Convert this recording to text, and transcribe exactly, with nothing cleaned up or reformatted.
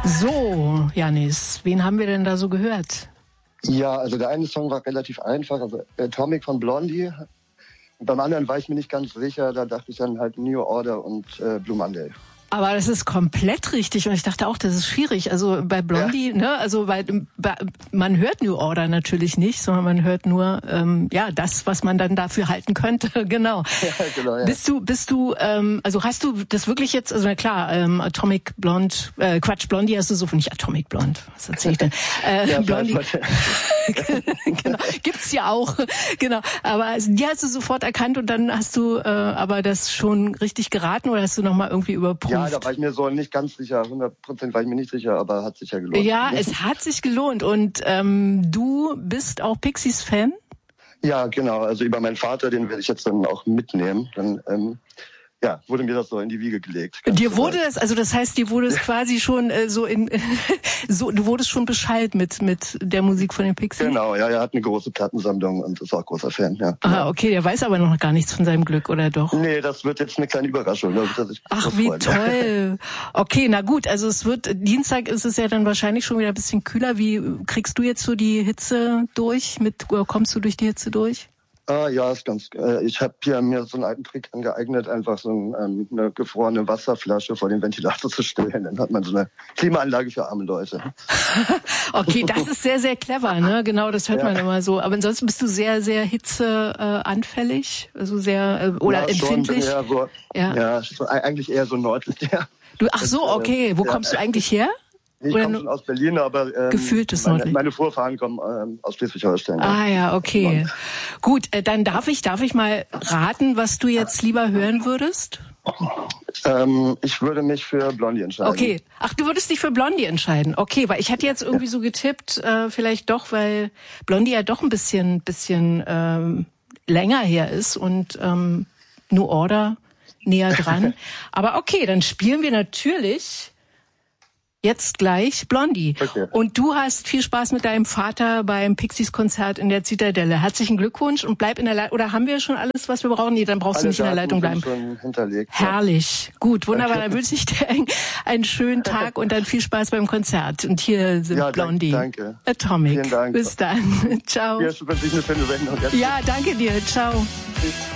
So, Janis, wen haben wir denn da so gehört? Ja, also der eine Song war relativ einfach, also Atomic von Blondie. Und beim anderen war ich mir nicht ganz sicher, da dachte ich dann halt New Order und äh, Blue Monday. Aber das ist komplett richtig und ich dachte auch, das ist schwierig. Also bei Blondie, ja. ne, also bei, bei man hört New Order natürlich nicht, sondern man hört nur ähm, ja das, was man dann dafür halten könnte. Genau. Ja, genau ja. Bist du, bist du, ähm, also hast du das wirklich jetzt? Also na klar, ähm, Atomic Blonde, äh, Quatsch, Blondie hast du so nicht Atomic Blonde. Was erzähl ich denn? Äh, ja, Blondie. Genau, gibt's ja auch. Genau. Aber die hast du sofort erkannt und dann hast du äh, aber das schon richtig geraten oder hast du noch mal irgendwie überprüft? Ja, da war ich mir so nicht ganz sicher, hundert Prozent war ich mir nicht sicher, aber hat sich ja gelohnt. Ja, es hat sich gelohnt und ähm, du bist auch Pixies-Fan? Ja, genau, also über meinen Vater, den werde ich jetzt dann auch mitnehmen. Dann ähm, ja, wurde mir das so in die Wiege gelegt. Dir wurde es, also das heißt, dir wurde es quasi schon äh, so in, so, du wurdest schon beschallt mit mit der Musik von den Pixies? Genau, ja, er hat eine große Plattensammlung und ist auch großer Fan, ja. Ah, okay, der weiß aber noch gar nichts von seinem Glück, oder doch? Nee, das wird jetzt eine kleine Überraschung. Ach, wie freuen. Toll. Okay, na gut, also es wird, Dienstag ist es ja dann wahrscheinlich schon wieder ein bisschen kühler. Wie kriegst du jetzt so die Hitze durch? Mit, oder kommst du durch die Hitze durch? Ah, ja, ist ganz. Äh, ich habe hier mir so einen alten Trick angeeignet, einfach so ein, ähm, eine gefrorene Wasserflasche vor den Ventilator zu stellen. Dann hat man so eine Klimaanlage für arme Leute. Okay, das ist sehr, sehr clever, ne? Genau, das hört ja. man immer so. Aber ansonsten bist du sehr, sehr hitzeanfällig, äh, also sehr äh, oder ja, empfindlich. Schon, so, ja, ja so, eigentlich eher so nördlich. Ja. Du, ach so, okay. Wo ja. kommst du eigentlich her? Ich komme schon aus Berlin, aber ähm, gefühltes meine, meine Vorfahren kommen ähm, aus Schleswig-Holstein. Ah ja, okay. Gut, äh, dann darf ich darf ich mal raten, was du jetzt lieber hören würdest? Ähm, ich würde mich für Blondie entscheiden. Okay. Ach, du würdest dich für Blondie entscheiden. Okay, weil ich hatte jetzt irgendwie so getippt, äh, vielleicht doch, weil Blondie ja doch ein bisschen bisschen ähm, länger her ist und ähm, New Order näher dran. Aber okay, dann spielen wir natürlich jetzt gleich Blondie. Okay. Und du hast viel Spaß mit deinem Vater beim Pixies-Konzert in der Zitadelle. Herzlichen Glückwunsch und bleib in der Leitung. Oder haben wir schon alles, was wir brauchen? Nee, dann brauchst Alle du nicht in der Leitung bleiben. Schon hinterlegt, herrlich. Ja. Gut, wunderbar. Dann wünsche ich dir einen, einen schönen Tag und dann viel Spaß beim Konzert. Und hier sind ja, Blondie. Danke. Atomic. Vielen Dank. Bis dann. Ciao. Hier wünsche ich eine schöne Sendung. Ja, danke dir. Ciao. Tschüss.